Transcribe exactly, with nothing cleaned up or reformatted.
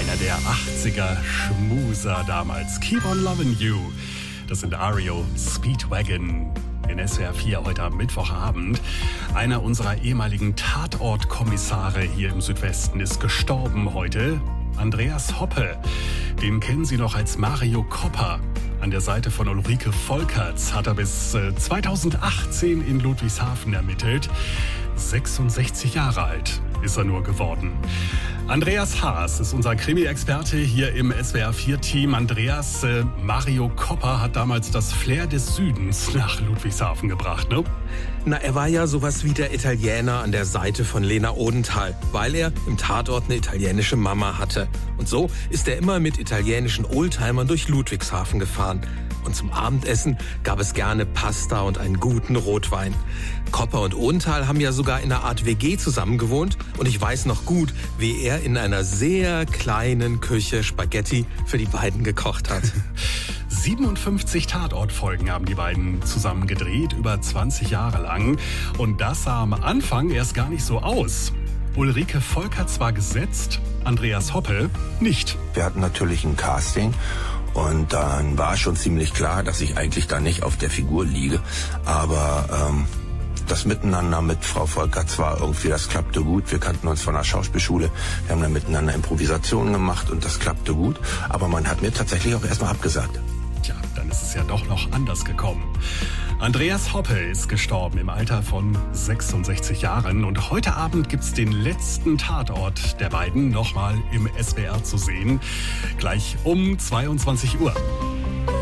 Einer der achtziger Schmuser damals. Keep on Loving You. Das sind R E O Speedwagon. In S W R vier heute am Mittwochabend. Einer unserer ehemaligen Tatortkommissare hier im Südwesten ist gestorben heute. Andreas Hoppe. Den kennen Sie noch als Mario Copper. An der Seite von Ulrike Volkerts hat er bis zweitausendachtzehn in Ludwigshafen ermittelt. sechsundsechzig Jahre alt ist er nur geworden. Andreas Haas ist unser Krimi-Experte hier im S W R vier Team. Andreas, äh, Mario Copper hat damals das Flair des Südens nach Ludwigshafen gebracht, ne? Na, er war ja sowas wie der Italiener an der Seite von Lena Odenthal, weil er im Tatort eine italienische Mama hatte. Und so ist er immer mit italienischen Oldtimern durch Ludwigshafen gefahren. Und zum Abendessen gab es gerne Pasta und einen guten Rotwein. Copper und Odenthal haben ja sogar in einer Art W G zusammen gewohnt. Und ich weiß noch gut, wie er in einer sehr kleinen Küche Spaghetti für die beiden gekocht hat. siebenundfünfzig Tatortfolgen haben die beiden zusammen gedreht, über zwanzig Jahre lang. Und das sah am Anfang erst gar nicht so aus. Ulrike Volkerts war gesetzt, Andreas Hoppe nicht. Wir hatten natürlich ein Casting. Und dann war schon ziemlich klar, dass ich eigentlich da nicht auf der Figur liege. Aber ähm, das Miteinander mit Frau Volkerts war irgendwie, das klappte gut. Wir kannten uns von der Schauspielschule. Wir haben dann miteinander Improvisationen gemacht und das klappte gut. Aber man hat mir tatsächlich auch erstmal abgesagt. Tja, dann ist es ja doch noch anders gekommen. Andreas Hoppe ist gestorben im Alter von sechsundsechzig Jahren. Und heute Abend gibt's den letzten Tatort der beiden nochmal im S W R zu sehen. Gleich um zweiundzwanzig Uhr.